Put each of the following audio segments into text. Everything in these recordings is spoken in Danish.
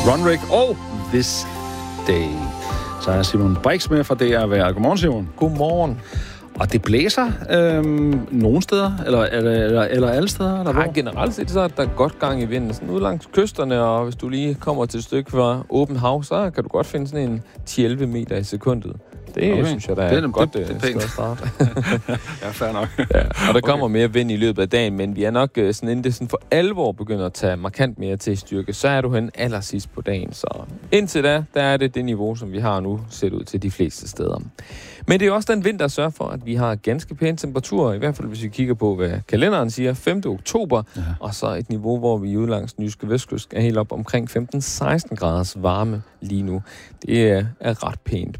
Runrig og This Day. Så er Simon Brix med fra DR Vejr. Godmorgen, Simon. Godmorgen. Og det blæser nogle steder, eller alle steder? Eller hvor? Generelt set så er der godt gang i vinden. Sådan ud langs kysterne, og hvis du lige kommer til et stykke fra åbent hav, så kan du godt finde sådan en 10-11 meter i sekundet. Det synes jeg, der er godt sted at starte. Ja, fair nok. Ja, og der kommer mere vind i løbet af dagen, men vi er nok inden det sådan for alvor begynder at tage markant mere til styrke, så er du hen allersidst på dagen. Så indtil da, der er det niveau, som vi har nu, set ud til de fleste steder. Men det er også den vind, der sørger for, at vi har ganske pæne temperaturer, i hvert fald hvis vi kigger på, hvad kalenderen siger, 5. oktober, og så et niveau, hvor vi ude langs den jyske vestkyst er helt op omkring 15-16 graders varme lige nu. Det er ret pænt.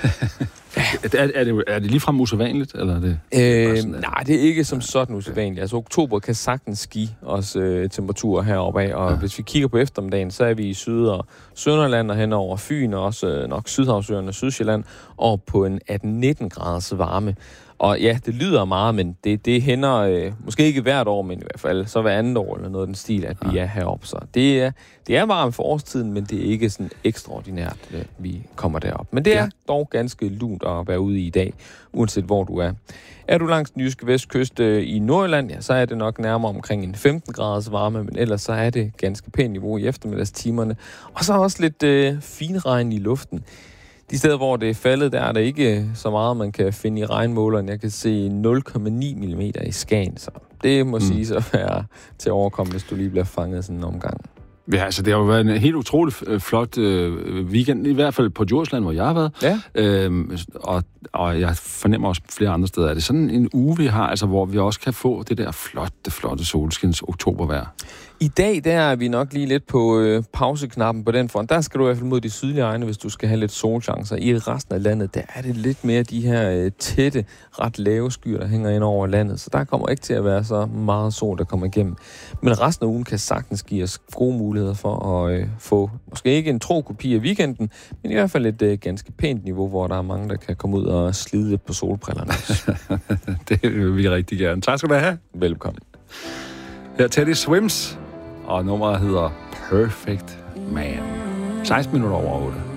Er det ligefrem usædvanligt, eller er det? Nej, det er ikke som sådan usædvanligt. Altså, oktober kan sagtens give os temperaturer heroppe af, og hvis vi kigger på eftermiddagen, så er vi i Syd- og Sønderland og hen over Fyn, og også nok Sydhavsøerne og Sydsjælland, og på en 18-19 graders varme. Og ja, det lyder meget, men det hænder måske ikke hvert år, men i hvert fald så hver andet år eller noget af den stil, at vi er heroppe. Så det er varmt for årstiden, men det er ikke sådan ekstraordinært, at vi kommer derop. Men det er dog ganske lunt at være ude i dag, uanset hvor du er. Er du langs den jyske vestkyst i Nordjylland, ja, så er det nok nærmere omkring en 15 graders varme, men ellers så er det ganske pænt niveau i eftermiddagstimerne. Og så også lidt finregn i luften. De steder, hvor det er faldet, der er der ikke så meget, man kan finde i regnmåleren. Jeg kan se 0,9 mm i Skagen, så det må siges at være til at overkomme, hvis du lige bliver fanget sådan en omgang. Ja, altså det har jo været en helt utrolig flot weekend, i hvert fald på Djursland, hvor jeg har været. Ja. Og jeg fornemmer også flere andre steder. Er det sådan en uge, vi har, altså, hvor vi også kan få det der flotte solskins oktobervejr? I dag, der er vi nok lige lidt på pauseknappen på den front. Der skal du i hvert fald mod de sydlige egne, hvis du skal have lidt solchancer. I resten af landet, der er det lidt mere de her tætte, ret lave skyer, der hænger ind over landet. Så der kommer ikke til at være så meget sol, der kommer igennem. Men resten af ugen kan sagtens give os gode muligheder for at få, måske ikke en tro kopi af weekenden, men i hvert fald et ganske pænt niveau, hvor der er mange, der kan komme ud og slide lidt på solbrillerne. Det vil vi rigtig gerne. Tak skal du have. Velkommen. Her Teddy Swims, og nummeret hedder Perfect Man. 16 minutter over 8.